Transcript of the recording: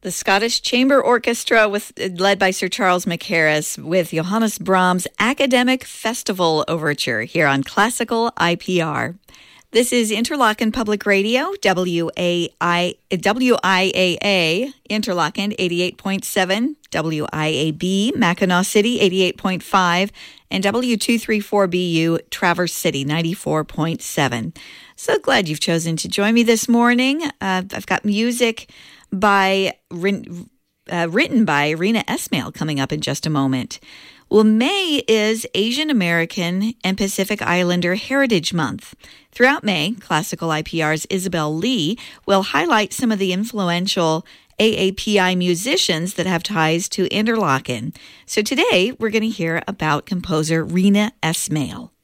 The Scottish Chamber Orchestra, led by Sir Charles Mackerras, with Johannes Brahms' Academic Festival Overture here on Classical IPR. This is Interlochen Public Radio, WIAA, Interlochen 88.7, WIAB, Mackinac City 88.5, and W234BU, Traverse City 94.7. So glad you've chosen to join me this morning. I've got music written by Rena Esmail coming up in just a moment. Well, May is Asian American and Pacific Islander Heritage Month. Throughout May, Classical IPR's Isabel Lee will highlight some of the influential AAPI musicians that have ties to Interlochen. So today, we're going to hear about composer Rena Esmail.